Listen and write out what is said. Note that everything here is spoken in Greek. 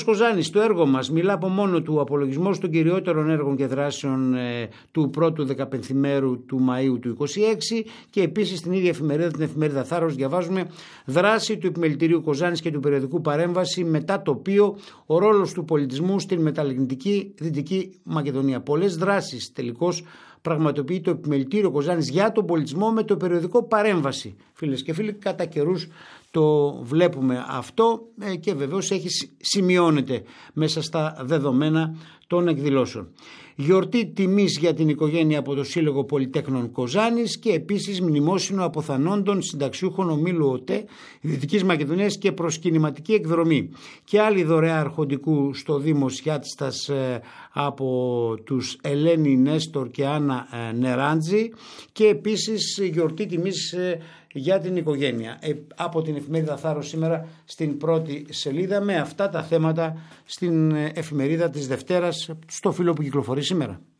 Κοζάνης, το έργο μας μιλά από μόνο του, απολογισμός των κυριότερων έργων και δράσεων του πρώτου δεκαπενθημέρου του Μαΐου του 26, και επίσης στην ίδια εφημερίδα, την εφημερίδα Θάρρος, διαβάζουμε δράση του επιμελητηρίου Κοζάνης και του περιοδικού Παρέμβαση, μετά το οποίο ο ρόλος του πολιτισμού στην μεταλλεγνητική Δυτική Μακεδονία. Πολλές δράσεις τελικώς πραγματοποιεί το επιμελητήριο Κοζάνης για τον πολιτισμό με το περιοδικό Παρέμβαση. Φίλες και φίλοι, κατά καιρούς το βλέπουμε αυτό και βεβαίως σημειώνεται μέσα στα δεδομένα των εκδηλώσεων. Γιορτή τιμής για την οικογένεια από το Σύλλογο Πολυτέχνων Κοζάνης και επίσης μνημόσυνο αποθανόντων συνταξιούχων ομίλου ΟΤΕ Δυτικής Μακεδονίας και προσκυνηματική εκδρομή. Και άλλη δωρεά αρχοντικού στο Δήμο Σιάτιστας από τους Ελένη Νέστορ και Άννα Νεράντζη, και επίσης γιορτή τιμής για την οικογένεια από την εφημερίδα Θάρρος σήμερα στην πρώτη σελίδα, με αυτά τα θέματα στην εφημερίδα της Δευτέρας στο φύλλο που κυκλοφορεί σήμερα.